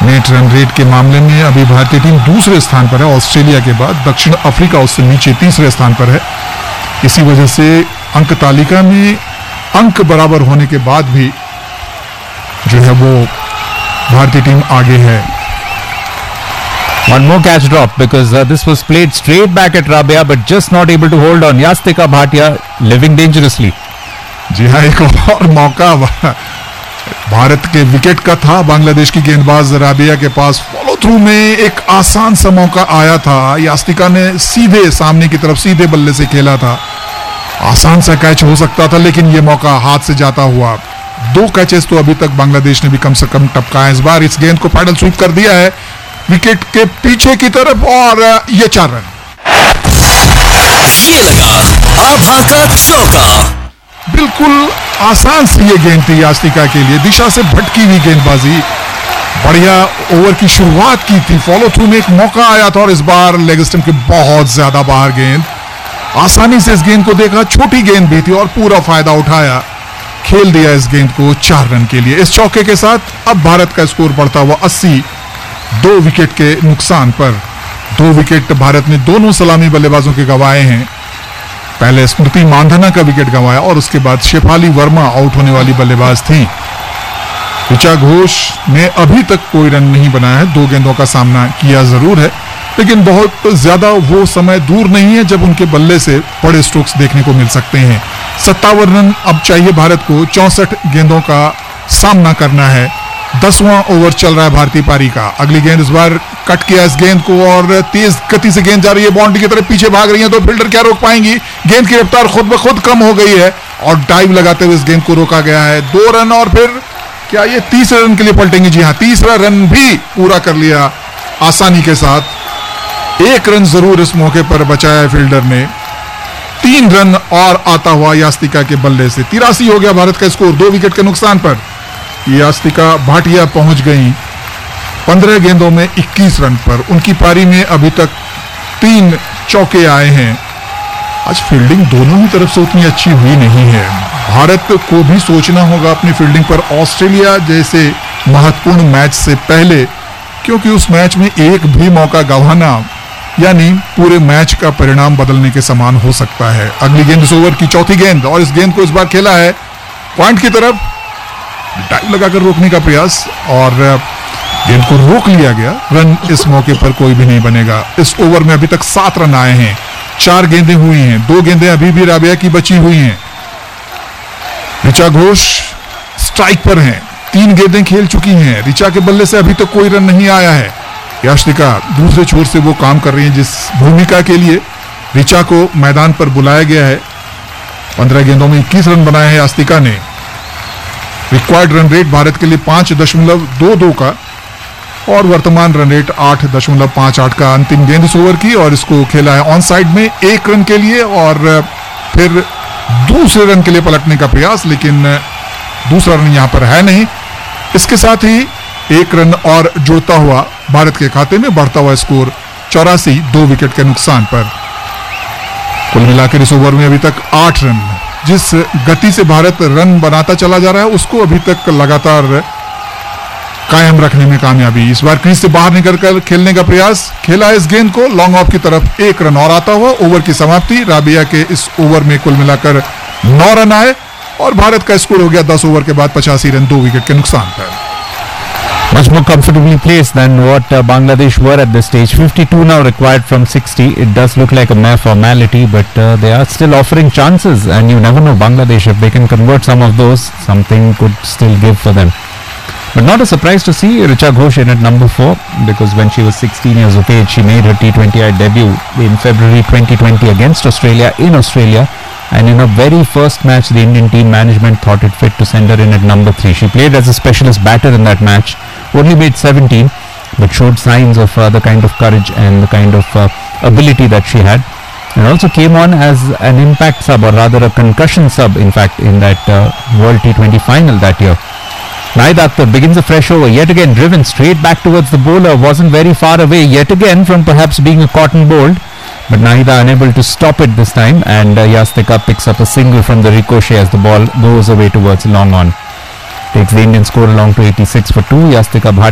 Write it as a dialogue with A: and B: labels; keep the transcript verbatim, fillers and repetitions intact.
A: Net run rate के मामले में अभी भारतीय टीम दूसरे स्थान पर है ऑस्ट्रेलिया के बाद। दक्षिण अफ्रीका उससे नीचे तीसरे स्थान पर है। इसी वजह से अंक तालिका में अंक बराबर होने के बाद भी जो है वो भारतीय टीम आगे है।
B: One more catch drop because uh, this was played straight back at Rabia but just not able to hold on. Yastika Bhatia living dangerously.
A: जी हाँ, एक और मौका भारत के विकेट का था। बांग्लादेश की गेंदबाज राबिया के पास फॉलो थ्रू में एक आसान सा मौका आया था। यास्तिका ने सीधे सामने की तरफ सीधे बल्ले से खेला था। आसान सा कैच हो सकता था लेकिन यह मौका हाथ से जाता हुआ। दो कैचेस तो अभी तक बांग्लादेश ने भी कम से कम टपकाया। इस बार इस गेंद को पैडल स्वीप कर दिया है विकेट के पीछे की तरफ और ये चार रन।
C: ये लगा आभा का चौका।
A: बिल्कुल आसान सी ये गेंद थी यास्तिका के लिए। दिशा से भटकी हुई गेंदबाजी, बढ़िया ओवर की शुरुआत की थी। फॉलो थ्रू में एक मौका आया था और इस बार लेग स्टंप के बहुत ज्यादा बाहर गेंद। आसानी से इस गेंद को देखा, छोटी गेंद भी थी और पूरा फायदा उठाया, खेल दिया इस गेंद को चार रन के लिए। इस चौके के साथ अब भारत का स्कोर बढ़ता हुआ अस्सी, दो विकेट के नुकसान पर। दो विकेट भारत ने दोनों सलामी बल्लेबाजों के गंवाए हैं। पहले स्मृति मांधाना का विकेट गंवाया और उसके बाद शेफाली वर्मा आउट होने वाली बल्लेबाज थी। ऋचा घोष ने अभी तक कोई रन नहीं बनाया है। दो गेंदों का सामना किया जरूर है लेकिन बहुत ज्यादा वो समय दूर नहीं है जब उनके बल्ले से बड़े स्ट्रोक्स देखने को मिल सकते हैं। सत्तावन रन अब चाहिए भारत को। चौसठ गेंदों का सामना करना है। दसवां ओवर चल रहा है भारतीय पारी का। अगली गेंद इस बार कट किया इस गेंद को और तेज गति से गेंद जा रही है, बाउंड्री की तरफ पीछे भाग रही है तो फील्डर क्या रोक पाएंगी। गेंद की रफ्तार खुद ब खुद कम हो गई है और डाइव लगाते हुए इस गेंद को रोका गया है। दो रन और फिर क्या ये तीसरे रन के लिए पलटेंगे? जी हाँ, तीसरा रन भी पूरा कर लिया आसानी के साथ। एक रन जरूर इस मौके पर बचाया है फील्डर ने। तीन रन और आता हुआ यास्तिका के बल्ले से तिरासी हो गया भारत का स्कोर दो विकेट के नुकसान पर। यास्तिका भाटिया पहुंच गई पंद्रह गेंदों में इक्कीस रन पर। उनकी पारी में अभी तक तीन चौके आए हैं। आज फील्डिंग दोनों ही तरफ से उतनी अच्छी हुई नहीं है। भारत को भी सोचना होगा अपनी फील्डिंग पर ऑस्ट्रेलिया जैसे महत्वपूर्ण मैच से पहले, क्योंकि उस मैच में एक भी मौका गंवाना यानी पूरे मैच का परिणाम बदलने के समान हो सकता है। अगली गेंद इस ओवर की चौथी गेंद और इस गेंद को इस बार खेला है पॉइंट की तरफ। डाइव लगाकर रोकने का प्रयास और गेंद को रोक लिया गया। रन इस मौके पर कोई भी नहीं बनेगा। इस ओवर में अभी तक सात रन आए हैं। चार गेंदें हुई हैं, दो गेंदें अभी भी राबिया की बची हुई हैं। ऋचा घोष स्ट्राइक पर हैं, तीन गेंदें खेल चुकी हैं। ऋचा के बल्ले से अभी तक कोई रन नहीं आया है। यास्तिका दूसरे छोर से वो काम कर रही है जिस भूमिका के लिए ऋचा को मैदान पर बुलाया गया है। पंद्रह गेंदों में इक्कीस रन बनाए हैं यास्तिका ने। रिक्वायर्ड रन रेट भारत के लिए पांच दशमलव दो दो का और वर्तमान रन रेट आठ दशमलव पांच आठ का। अंतिम गेंद इस ओवर की और इसको खेला है ऑन साइड में एक रन के लिए और फिर दूसरे रन के लिए पलटने का प्रयास, लेकिन दूसरा रन यहां पर है नहीं। इसके साथ ही एक रन और जुड़ता हुआ भारत के खाते में बढ़ता हुआ स्कोर चौरासी, दो विकेट के नुकसान पर। कुल मिलाकर इस ओवर में अभी तक आठ रन। जिस गति से भारत रन बनाता चला जा रहा है उसको अभी तक लगातार कायम रखने में कामयाबी। इस बार क्रीज से बाहर निकलकर खेलने का प्रयास, खेला है इस गेंद को लॉन्ग ऑफ की तरफ। एक रन और आता हुआ ओवर की समाप्ति। राबिया के इस ओवर में कुल मिलाकर नौ रन आए और भारत का स्कोर हो गया दस ओवर के बाद पचासी रन, दो विकेट के नुकसान पर।
B: Much more comfortably placed than what uh, Bangladesh were at this stage. fifty-two now required from sixty. It does look like a mere formality, but uh, they are still offering chances, and you never know Bangladesh, if they can convert some of those, something could still give for them. But not a surprise to see Richa Ghosh in at number four, because when she was sixteen years of age, she made her T twenty I debut in February twenty twenty against Australia in Australia. And in her very first match, the Indian team management thought it fit to send her in at number three. She played as a specialist batter in that match, only made seventeen, but showed signs of uh, the kind of courage and the kind of uh, ability that she had. And also came on as an impact sub, or rather a concussion sub, in fact, in that uh, World T twenty final that year. Nahida Akhtar begins a fresh over, yet again driven straight back towards the bowler, wasn't very far away, yet again from perhaps being a cotton bowled. But Nahida unable to stop it this time, and uh, Yastika picks up a single from the ricochet as the ball goes away towards long on. Takes the Indian score along to eighty-six for two. Yastika Bhatia